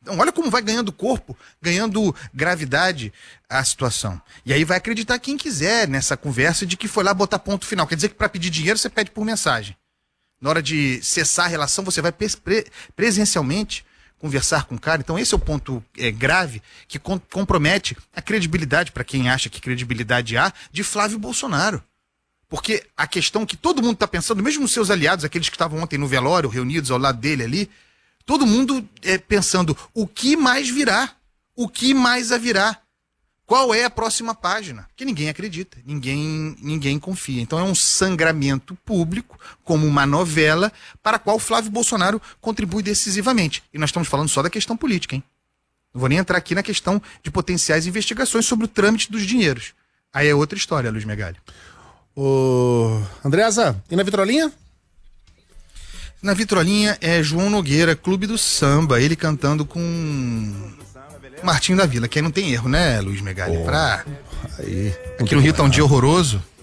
Então, olha como vai ganhando corpo, ganhando gravidade a situação. E aí vai acreditar quem quiser nessa conversa de que foi lá botar ponto final. Quer dizer que para pedir dinheiro você pede por mensagem. Na hora de cessar a relação, você vai presencialmente conversar com o cara. Então esse é o ponto grave que compromete a credibilidade, para quem acha que credibilidade há, de Flávio Bolsonaro. Porque a questão que todo mundo está pensando, mesmo os seus aliados, aqueles que estavam ontem no velório, reunidos ao lado dele ali, todo mundo pensando, o que mais virá? O que mais haverá? Qual é a próxima página? Que ninguém acredita, ninguém confia. Então é um sangramento público, como uma novela, para a qual Flávio Bolsonaro contribui decisivamente. E nós estamos falando só da questão política, hein? Não vou nem entrar aqui na questão de potenciais investigações sobre o trâmite dos dinheiros. Aí é outra história, Luiz Megali. Andreasa, e na vitrolinha? Na vitrolinha é João Nogueira, Clube do Samba, ele cantando com Martinho da Vila, que aí não tem erro, né, Luiz Megali? Aqui no Rio tá um dia horroroso.